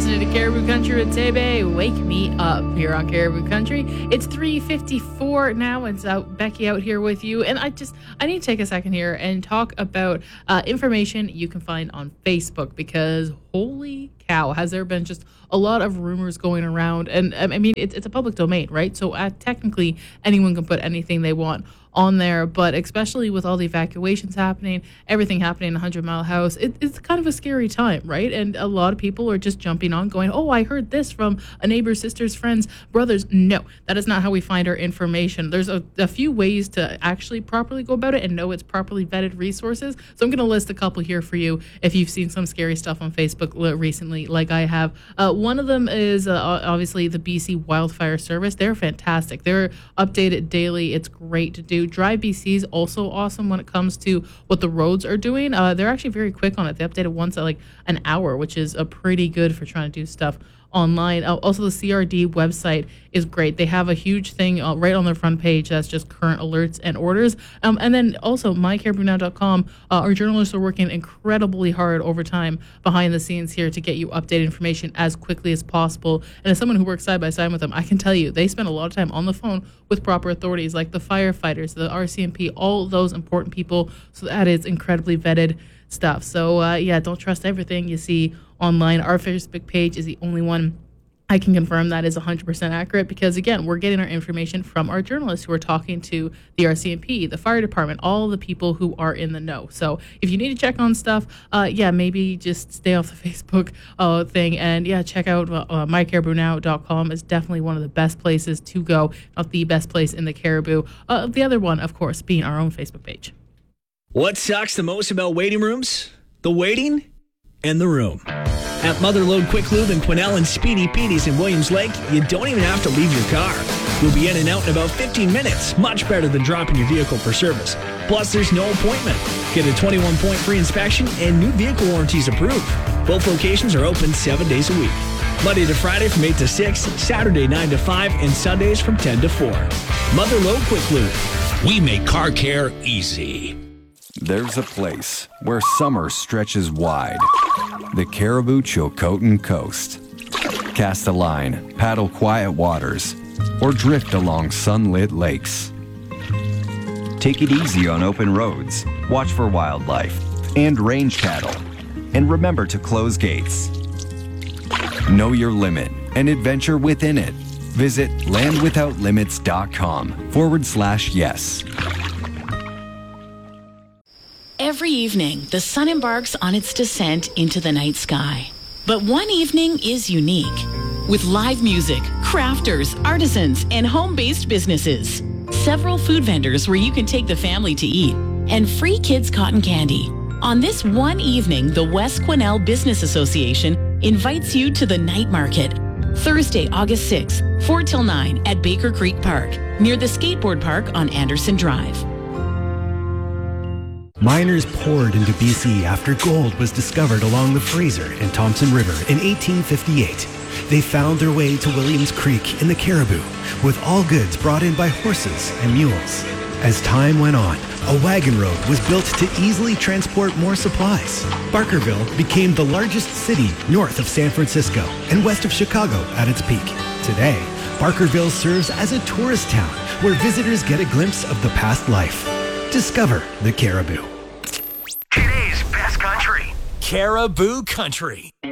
listening to Caribou Country with Tebe. Wake me up here on Caribou Country. It's 3:54 now. It's Becky out here with you. And I need to take a second here and talk about information you can find on Facebook, because holy cow, has there been just a lot of rumors going around. And I mean, it's a public domain, right? So technically anyone can put anything they want on there, but especially with all the evacuations happening, everything happening in 100 Mile House, it's kind of a scary time, right? And a lot of people are just jumping on going, oh, I heard this from a neighbor, sisters, friends, brothers. No, that is not how we find our information. There's a few ways to actually properly go about it and know it's properly vetted resources. So I'm going to list a couple here for you if you've seen some scary stuff on Facebook recently, like I have. One of them is obviously the BC Wildfire Service. They're fantastic. They're updated daily. It's great to do. Drive BC is also awesome when it comes to what the roads are doing. They're actually very quick on it. They update it once at like an hour, which is pretty good for trying to do stuff online. Also, the CRD website is great. They have a huge thing right on their front page that's just current alerts and orders. And then also mycaribounow.com. Our journalists are working incredibly hard over time behind the scenes here to get you updated information as quickly as possible. And as someone who works side by side with them, I can tell you they spend a lot of time on the phone with proper authorities like the firefighters, the RCMP, all those important people. So that is incredibly vetted stuff. So don't trust everything you see online. Our Facebook page is the only one I can confirm that is 100% accurate, because again, we're getting our information from our journalists who are talking to the RCMP, the fire department, all the people who are in the know. So if you need to check on stuff, maybe just stay off the Facebook thing, and check out mycaribounow.com is definitely one of the best places to go, not the best place in the Caribou. The other one, of course, being our own Facebook page. What sucks the most about waiting rooms? The waiting and the room. At Motherlode Quick Lube in Quesnel and Speedy Petey's in Williams Lake, you don't even have to leave your car. You'll be in and out in about 15 minutes, much better than dropping your vehicle for service. Plus, there's no appointment. Get a 21-point free inspection and new vehicle warranties approved. Both locations are open 7 days a week. Monday to Friday from 8 to 6, Saturday 9 to 5, and Sundays from 10 to 4. Motherlode Quick Lube. We make car care easy. There's a place where summer stretches wide. The Caribou Chilcotin Coast. Cast a line, paddle quiet waters, or drift along sunlit lakes. Take it easy on open roads, watch for wildlife and range cattle, and remember to close gates. Know your limit and adventure within it. Visit landwithoutlimits.com/yes. Every evening, the sun embarks on its descent into the night sky. But one evening is unique, with live music, crafters, artisans, and home-based businesses. Several food vendors where you can take the family to eat, and free kids' cotton candy. On this one evening, the West Quesnel Business Association invites you to the night market. Thursday, August 6th, 4 till 9 at Baker Creek Park, near the skateboard park on Anderson Drive. Miners poured into BC after gold was discovered along the Fraser and Thompson River in 1858. They found their way to Williams Creek in the Caribou, with all goods brought in by horses and mules. As time went on, a wagon road was built to easily transport more supplies. Barkerville became the largest city north of San Francisco and west of Chicago at its peak. Today, Barkerville serves as a tourist town where visitors get a glimpse of the past life. Discover the Caribou. Today's best country. Caribou Country.